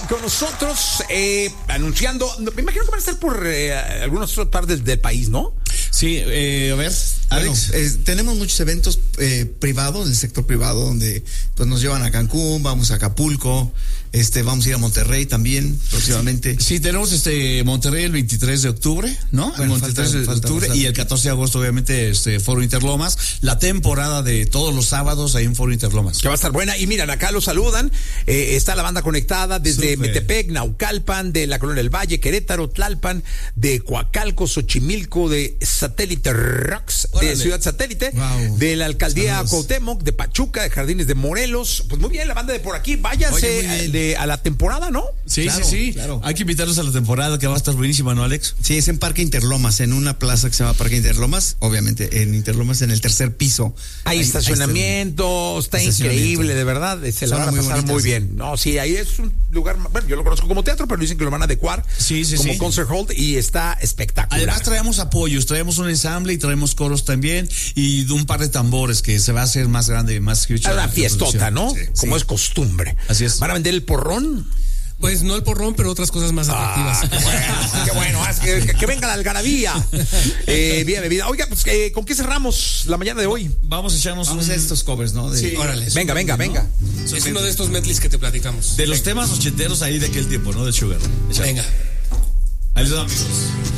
con nosotros, anunciando, me imagino que van a estar por algunas otras partes del país, ¿no? Sí, a ver, Alex. Bueno, tenemos muchos eventos privados, del sector privado, donde pues nos llevan a Cancún, vamos a Acapulco, vamos a ir a Monterrey también próximamente. Sí, tenemos Monterrey el 23 de octubre, ¿no? Bueno, el 23 de octubre y el 14 de agosto, obviamente, Foro Interlomas, la temporada de todos los sábados ahí en Foro Interlomas. Que va a estar buena. Y miren, acá los saludan, está la banda conectada desde Súper. Metepec, Naucalpan, de la Colonia del Valle, Querétaro, Tlalpan, de Coacalco, Xochimilco, de Satélite Rocks, de Ciudad Satélite, Wow. de la Alcaldía Saludos. Cuauhtémoc, de Pachuca, de Jardines de Morelos. Pues muy bien, la banda de por aquí, váyanse a la temporada, ¿no? Sí, Claro, sí. claro. Hay que invitarlos a la temporada que va a estar buenísima, ¿no, Alex? Sí, es en Parque Interlomas, en una plaza que se llama Parque Interlomas, obviamente en Interlomas, en el tercer piso. Hay estacionamiento, está increíble, de verdad, se la Zona van a muy pasar bonita, muy sí. bien. No, sí, ahí es un lugar, bueno, yo lo conozco como teatro, pero dicen que lo van a adecuar como sí. concert hall y está espectacular. Además traemos apoyos, traemos un ensamble y traemos coros también y un par de tambores que se va a hacer más grande, más huge. Una fiestota, ¿no? Sí, Como sí. es costumbre. Así es. ¿Van a vender el porrón? Pues no el porrón, pero otras cosas más atractivas. Qué bueno, que venga la algarabía. Bien, bebida. Oiga, pues, ¿con qué cerramos la mañana de hoy? Vamos a echarnos Vamos a estos covers, ¿no? Sí. Órale. Venga. Es uno de estos medleys que te platicamos. de los temas ochenteros ahí de aquel tiempo, ¿no? De Sugar. Venga. Ahí les damos, amigos.